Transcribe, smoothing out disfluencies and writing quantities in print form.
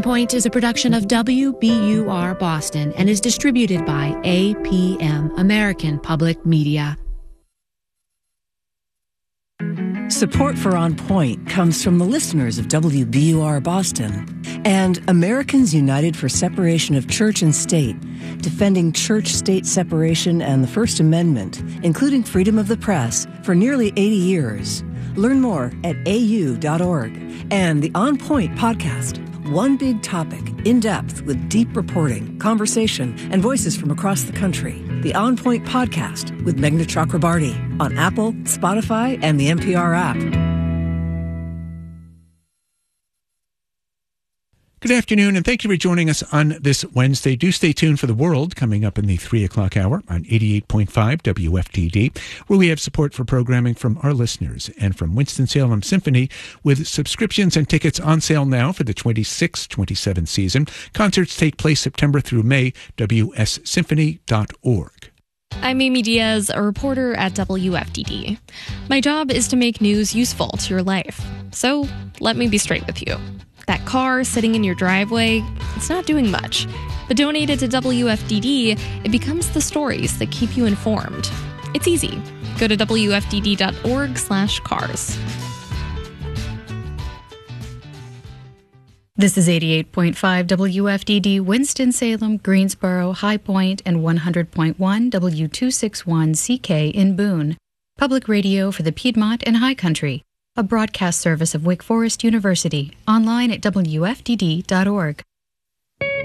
On Point is a production of WBUR Boston and is distributed by APM, American Public Media. Support for On Point comes from the listeners of WBUR Boston and Americans United for Separation of Church and State, defending church-state separation and the First Amendment, including freedom of the press, for nearly 80 years. Learn more at au.org. And the On Point podcast, one big topic, in depth with deep reporting, conversation, and voices from across the country. The On Point podcast with Meghna Chakrabarty on Apple, Spotify, and the NPR app. Good afternoon, and thank you for joining us on this Wednesday. Do stay tuned for The World coming up in the 3 o'clock hour on 88.5 WFTD, where we have support for programming from our listeners and from Winston-Salem Symphony, with subscriptions and tickets on sale now for the 26-27 season. Concerts take place September through May, wssymphony.org. I'm Amy Diaz, a reporter at WFTD. My job is to make news useful to your life. So let me be straight with you. That car sitting in your driveway, it's not doing much. But donated to WFTD, it becomes the stories that keep you informed. It's easy. Go to WFTD.org/cars. This is 88.5 WFTD, Winston-Salem, Greensboro, High Point, and 100.1 W261CK in Boone. Public radio for the Piedmont and High Country. A broadcast service of Wake Forest University, online at WFTD.org.